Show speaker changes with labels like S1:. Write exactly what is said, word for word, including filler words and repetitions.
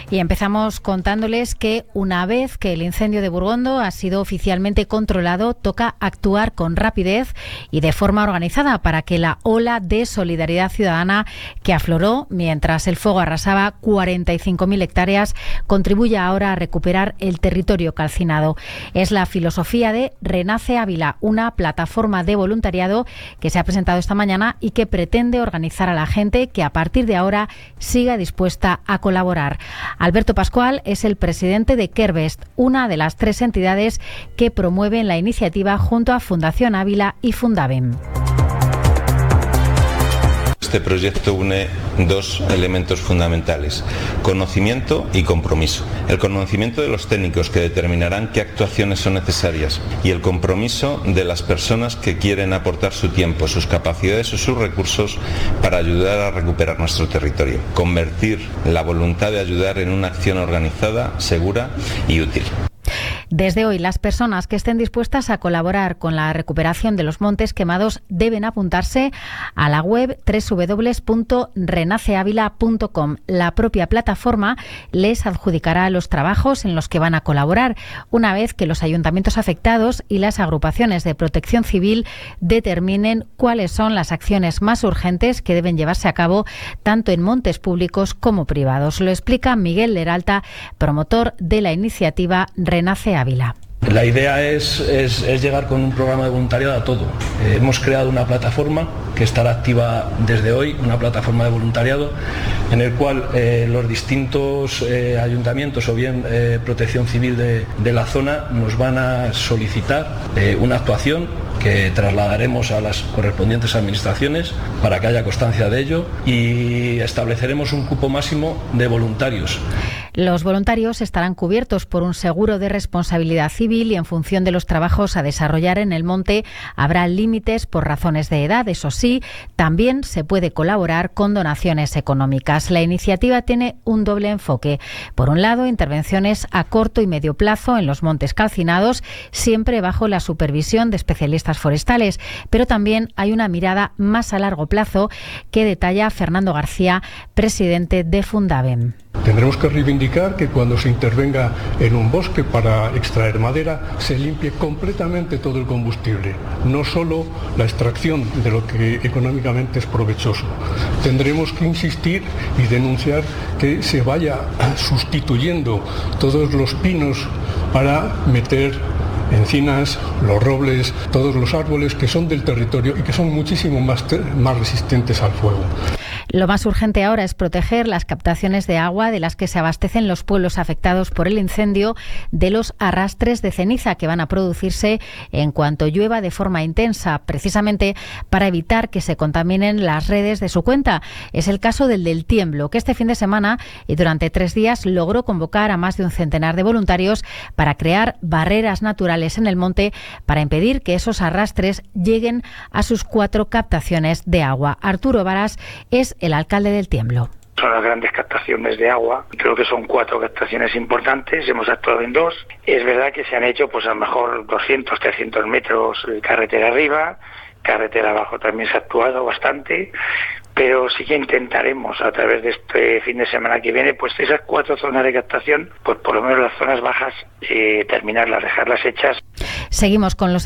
S1: Y empezamos contándoles que una vez que el incendio de Burgondo ha sido oficialmente controlado, toca actuar con rapidez y de forma organizada para que la ola de solidaridad ciudadana que afloró mientras el fuego arrasaba cuarenta y cinco mil hectáreas contribuya ahora a recuperar el territorio calcinado. Es la filosofía de Renace Ávila, una plataforma de voluntariado que se ha presentado esta mañana y que pretende organizar a la gente que a partir de ahora siga dispuesta a colaborar. Alberto Pascual es el presidente de Kervest, una de las tres entidades que promueven la iniciativa junto a Fundación Ávila y Fundavem.
S2: Este proyecto une dos elementos fundamentales: conocimiento y compromiso. El conocimiento de los técnicos que determinarán qué actuaciones son necesarias y el compromiso de las personas que quieren aportar su tiempo, sus capacidades o sus recursos para ayudar a recuperar nuestro territorio. Convertir la voluntad de ayudar en una acción organizada, segura y útil.
S1: Desde hoy, las personas que estén dispuestas a colaborar con la recuperación de los montes quemados deben apuntarse a la web doble u doble u doble u punto renace ávila punto com. La propia plataforma les adjudicará los trabajos en los que van a colaborar, una vez que los ayuntamientos afectados y las agrupaciones de protección civil determinen cuáles son las acciones más urgentes que deben llevarse a cabo tanto en montes públicos como privados. Lo explica Miguel Leralta, promotor de la iniciativa Renace Ávila.
S3: La idea es, es, es llegar con un programa de voluntariado a todo. Eh, hemos creado una plataforma que estará activa desde hoy, una plataforma de voluntariado en el cual eh, los distintos eh, ayuntamientos o bien eh, protección civil de, de la zona nos van a solicitar eh, una actuación que trasladaremos a las correspondientes administraciones para que haya constancia de ello y estableceremos un cupo máximo de voluntarios.
S1: Los voluntarios estarán cubiertos por un seguro de responsabilidad civil y en función de los trabajos a desarrollar en el monte habrá límites por razones de edad. Eso sí, también se puede colaborar con donaciones económicas. La iniciativa tiene un doble enfoque. Por un lado, intervenciones a corto y medio plazo en los montes calcinados, siempre bajo la supervisión de especialistas forestales, pero también hay una mirada más a largo plazo que detalla Fernando García, presidente de Fundavem.
S4: Tendremos que reivindicar que cuando se intervenga en un bosque para extraer madera se limpie completamente todo el combustible, no solo la extracción de lo que económicamente es provechoso. Tendremos que insistir y denunciar que se vaya sustituyendo todos los pinos para meter encinas, los robles, todos los árboles que son del territorio y que son muchísimo más, más resistentes al fuego.
S1: Lo más urgente ahora es proteger las captaciones de agua de las que se abastecen los pueblos afectados por el incendio de los arrastres de ceniza que van a producirse en cuanto llueva de forma intensa, precisamente para evitar que se contaminen las redes de su cuenta. Es el caso del del Tiemblo, que este fin de semana y durante tres días logró convocar a más de un centenar de voluntarios para crear barreras naturales en el monte para impedir que esos arrastres lleguen a sus cuatro captaciones de agua. Arturo Varas es el alcalde del Tiemblo.
S5: Son las grandes captaciones de agua, creo que son cuatro captaciones importantes, hemos actuado en dos. Es verdad que se han hecho pues a lo mejor doscientos, trescientos metros de carretera arriba, carretera abajo también se ha actuado bastante, pero sí que intentaremos a través de este fin de semana que viene, pues esas cuatro zonas de captación, pues por lo menos las zonas bajas, eh, terminarlas, dejarlas hechas.
S1: Seguimos con los